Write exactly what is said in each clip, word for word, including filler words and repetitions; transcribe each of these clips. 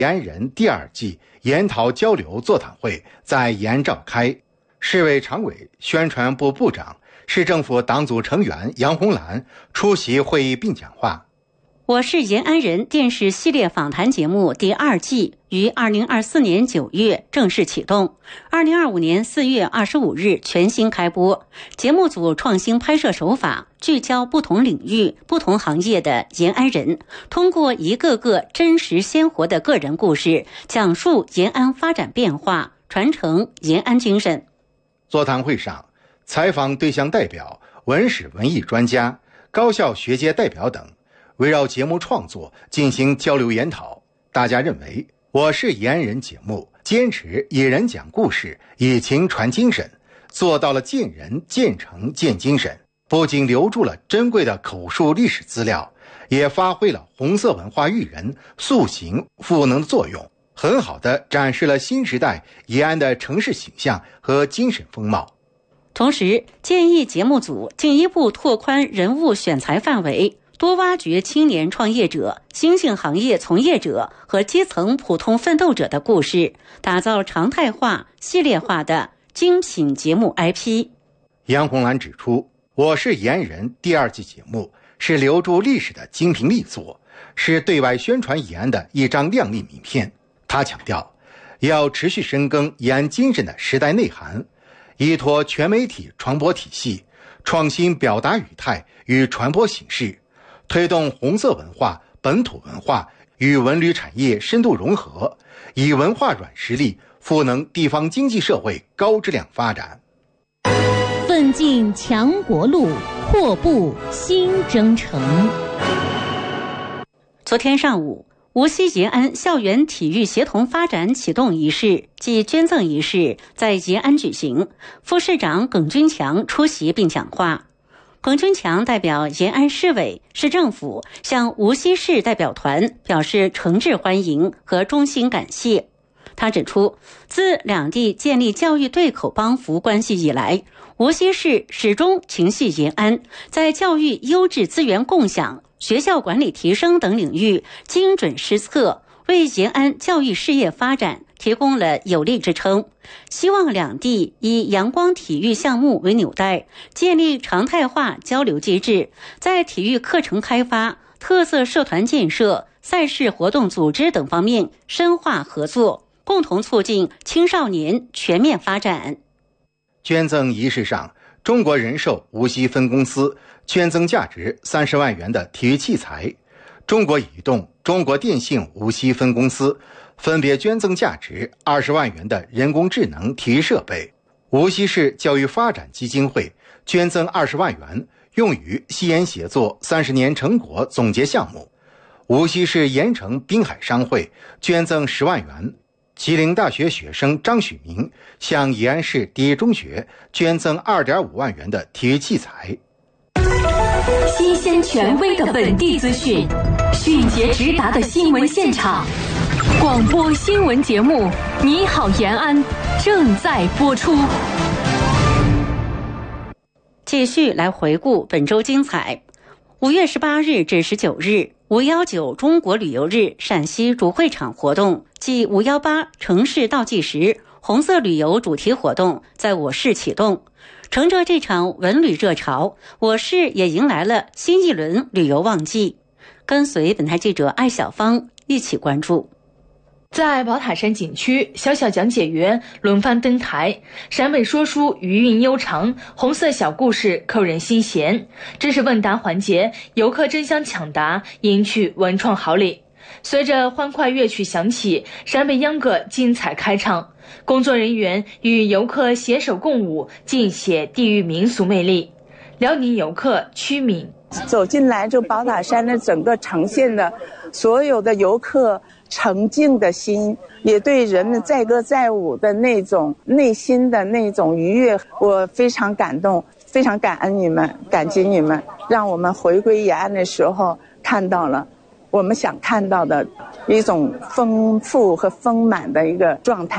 延安人第二季研讨交流座谈会在延安召开，市委常委、宣传部部长、市政府党组成员杨红兰出席会议并讲话。 我是延安人电视系列访谈节目第二季于二零二四年九月正式启动，二零二五年四月二十五日全新开播。节目组创新拍摄手法，聚焦不同领域、不同行业的延安人，通过一个个真实鲜活的个人故事，讲述延安发展变化，传承延安精神。 座谈会上，采访对象代表、文史文艺专家、高校学界代表等围绕节目创作进行交流研讨。大家认为我是延安人节目坚持以人讲故事，以情传精神，做到了见人见诚见精神，不仅留住了珍贵的口述历史资料，也发挥了红色文化育人、塑形赋能的作用，很好地展示了新时代延安的城市形象和精神风貌。 同时建议节目组进一步拓宽人物选材范围，多挖掘青年创业者、新兴行业从业者和基层普通奋斗者的故事，打造常态化、系列化的精品节目 I P。 杨红兰指出，我是延安人第二季节目是留住历史的精品力作，是对外宣传延安的一张亮丽名片。他强调，要持续深耕延安精神的时代内涵，依托全媒体传播体系，创新表达语态与传播形式，推动红色文化、本土文化与文旅产业深度融合，以文化软实力赋能地方经济社会高质量发展。 奋进强国路，阔步新征程。 昨天上午，无锡延安校园体育协同发展启动仪式暨捐赠仪式在延安举行，副市长耿军强出席并讲话。耿军强代表延安市委、市政府向无锡市代表团表示诚挚欢迎和衷心感谢。他指出，自两地建立教育对口帮扶关系以来，无锡市始终情系延安，在教育优质资源共享、学校管理提升等领域精准施策，为延安教育事业发展提供了有力支撑。希望两地以阳光体育项目为纽带，建立常态化交流机制，在体育课程开发、特色社团建设、赛事活动组织等方面深化合作，共同促进青少年全面发展。 捐赠仪式上，中国人寿无锡分公司捐赠价值三十万元的体育器材，中国移动、中国电信无锡分公司分别捐赠价值二十万元的人工智能体育设备。无锡市教育发展基金会捐赠二十万元，用于西延协作三十年成果总结项目。无锡市盐城滨海商会捐赠十万元。吉林大学学生张许明向延安市第一中学捐赠 二点五万元的体育器材。 新鲜权威的本地资讯，迅捷直达的新闻现场，广播新闻节目《你好延安》正在播出。 继续来回顾本周精彩。五月十八日至十九日，五一九中国旅游日陕西主会场活动暨五一八城市倒计时红色旅游主题活动在我市启动。乘着这场文旅热潮，我市也迎来了新一轮旅游旺季。跟随本台记者艾小芳一起关注。 在宝塔山景区，小小讲解员轮番登台，陕北说书余韵悠长，红色小故事扣人心弦。知识问答环节，游客争相抢答，赢取文创好礼。随着欢快乐曲响起，陕北秧歌精彩开唱，工作人员与游客携手共舞，尽写地域民俗魅力。辽宁游客曲敏走进来这宝塔山的整个呈现的所有的游客沉静的心，也对人们载歌载舞的那种内心的那种愉悦，我非常感动，非常感恩你们，感激你们，让我们回归延安的时候看到了我们想看到的一种丰富和丰满的一个状态。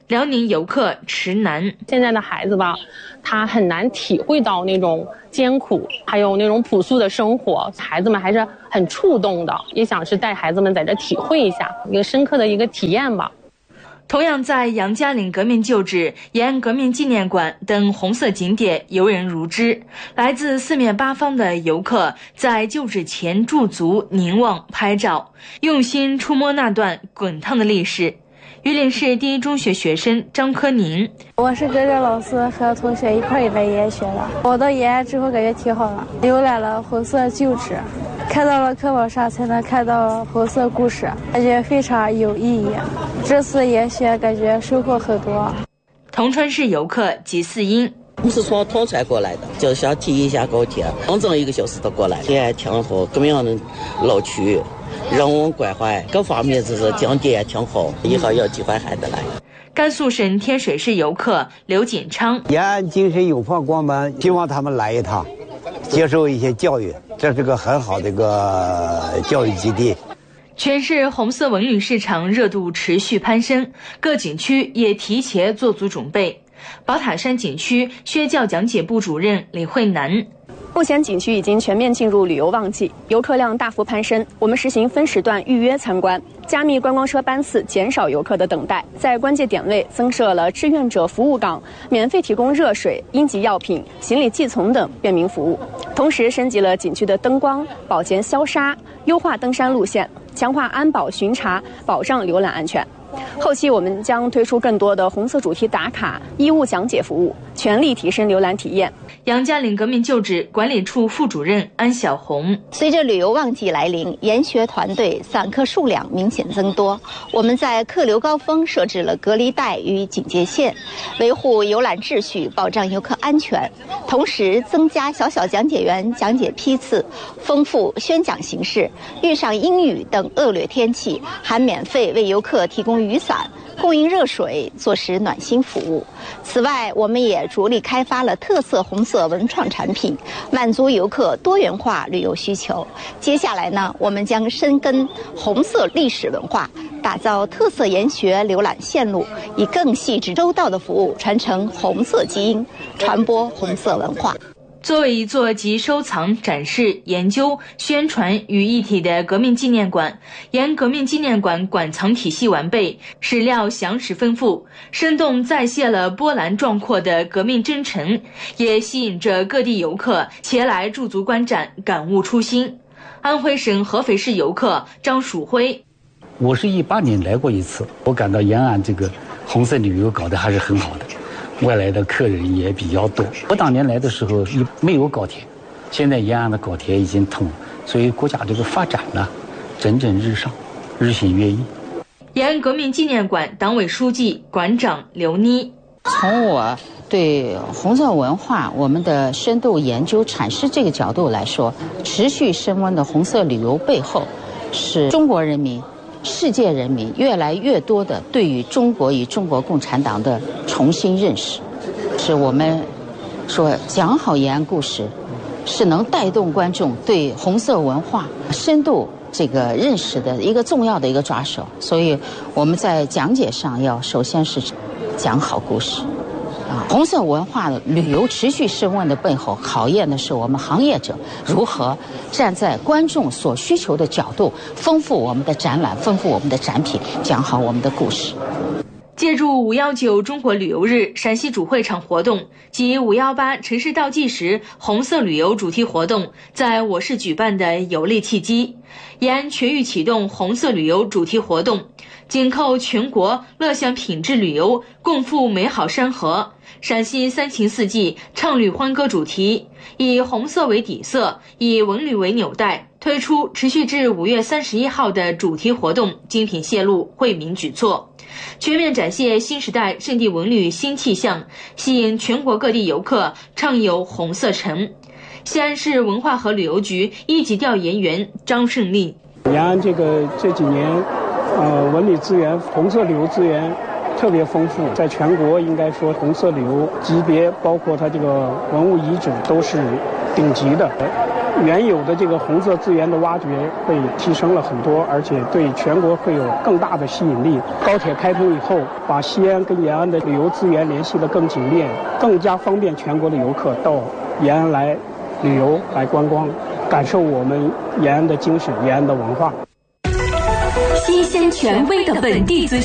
辽宁游客池南。 现在的孩子吧，他很难体会到那种艰苦，还有那种朴素的生活，孩子们还是很触动的，也想是带孩子们在这体会一下一个深刻的一个体验吧。 同样在杨家岭革命旧址、延安革命纪念馆等红色景点游人如织，来自四面八方的游客在旧址前驻足凝望拍照，用心触摸那段滚烫的历史。榆林市第一中学学生张科宁， 我是跟着老师和同学一块来研学的。我到延安之后感觉挺好的，浏览了红色旧址，看到了课本上才能看到红色故事，感觉非常有意义。这次研学感觉收获很多。 铜川市游客吉四英， 我们是从铜川过来的，就想体验一下高铁，整整一个小时都过来。延安挺好，各样的老区人文关怀各方面就是景点挺好，以后有机会还得来。 甘肃省天水市游客刘锦昌， 延安精神有方广门，希望他们来一趟，接受一些教育，这是个很好的一个教育基地。 全市红色文旅市场热度持续攀升，各景区也提前做足准备。宝塔山景区宣教讲解部主任李慧楠， 目前景区已经全面进入旅游旺季，游客量大幅攀升。我们实行分时段预约参观，加密观光车班次，减少游客的等待。在关键点位增设了志愿者服务岗，免费提供热水、应急药品、行李寄存等便民服务。同时升级了景区的灯光、保洁消杀，优化登山路线，强化安保巡查，保障游览安全。后期我们将推出更多的红色主题打卡、义务讲解服务，全力提升游览体验。 杨家岭革命旧址管理处副主任安小红， 随着旅游旺季来临，研学团队散客数量明显增多。我们在客流高峰设置了隔离带与警戒线，维护游览秩序，保障游客安全。同时增加小小讲解员讲解批次，丰富宣讲形式。遇上阴雨等恶劣天气，还免费为游客提供雨伞，供应热水，做实暖心服务。此外，我们也着力开发了特色红色文创产品，满足游客多元化旅游需求。接下来呢，我们将深耕红色历史文化，打造特色研学浏览线路，以更细致周到的服务传承红色基因，传播红色文化。 作为一座集收藏、展示、研究、宣传于一体的革命纪念馆，延安革命纪念馆馆藏体系完备，史料详实丰富，生动再现了波澜壮阔的革命征程，也吸引着各地游客前来驻足观展，感悟初心。安徽省合肥市游客张曙辉， 我是一八年来过一次，我感到延安这个红色旅游搞得还是很好的。外来的客人也比较多。我当年来的时候没有高铁，现在延安的高铁已经通了，所以国家这个发展呢，蒸蒸日上，日新月异。 延安革命纪念馆党委书记、馆长刘妮， 从我对红色文化我们的深度研究阐释这个角度来说，持续升温的红色旅游背后，是中国人民、世界人民越来越多的对于中国与中国共产党的重新认识，是我们说讲好延安故事，是能带动观众对红色文化深度这个认识的一个重要的一个抓手。所以我们在讲解上要首先是讲好故事。啊，红色文化旅游持续升温的背后，考验的是我们行业者如何站在观众所需求的角度，丰富我们的展览，丰富我们的展品，讲好我们的故事。 借助五一九中国旅游日陕西主会场活动及五一八城市倒计时红色旅游主题活动在我市举办的有力契机，延安全域启动红色旅游主题活动，紧扣全国乐享品质旅游，共赴美好山河。陕西三晴四季畅旅欢歌主题，以红色为底色，以文旅为纽带，推出持续至五月三十一号的主题活动精品线路惠民举措，全面展现新时代圣地文旅新气象，吸引全国各地游客畅游红色城。西安市文化和旅游局一级调研员张胜利， 延安这个这几年呃文旅资源、红色旅游资源特别丰富，在全国应该说红色旅游级别，包括它这个文物遗址都是顶级的。 原有的这个红色资源的挖掘会提升了很多，而且对全国会有更大的吸引力。高铁开通以后，把西安跟延安的旅游资源联系得更紧密，更加方便全国的游客到延安来旅游、来观光，感受我们延安的精神、延安的文化。 新鲜权威的本地资讯。